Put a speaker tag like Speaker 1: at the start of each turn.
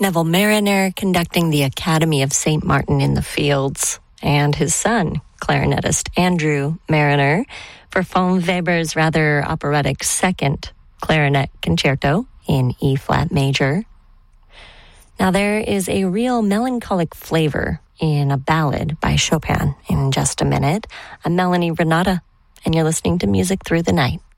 Speaker 1: Neville Mariner conducting the Academy of St. Martin in the Fields, and his son, clarinetist Andrew Mariner, for von Weber's rather operatic second clarinet concerto in E-flat major. Now there is a real melancholic flavor in a ballad by Chopin in just a minute. I'm Melanie Renata, and you're listening to Music Through the Night.